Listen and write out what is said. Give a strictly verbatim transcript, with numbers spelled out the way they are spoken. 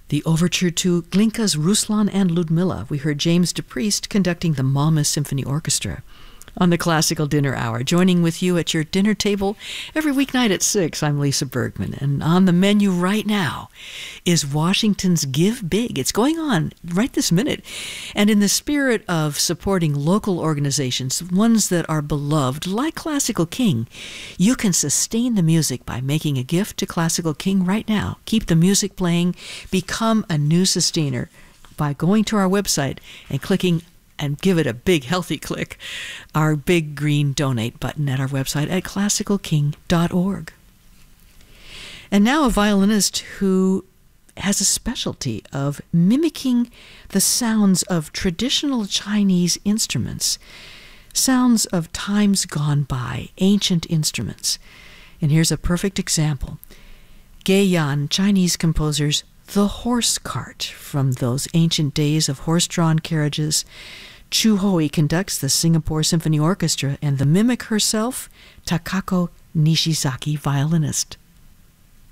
The overture to Glinka's Ruslan and Ludmilla. We heard James DePriest conducting the Malmö Symphony Orchestra. On the Classical Dinner Hour, joining with you at your dinner table every weeknight at six, I'm Lisa Bergman. And on the menu right now is Washington's Give Big. It's going on right this minute. And in the spirit of supporting local organizations, ones that are beloved, like Classical King, you can sustain the music by making a gift to Classical King right now. Keep the music playing. Become a new sustainer by going to our website and clicking and give it a big, healthy click, our big green donate button at our website at classical king dot org. And now a violinist who has a specialty of mimicking the sounds of traditional Chinese instruments, sounds of times gone by, ancient instruments. And here's a perfect example. Gay Yan, Chinese composer's The Horse Cart, from those ancient days of horse-drawn carriages. Chu Hui conducts the Singapore Symphony Orchestra, and the mimic herself, Takako Nishizaki, violinist.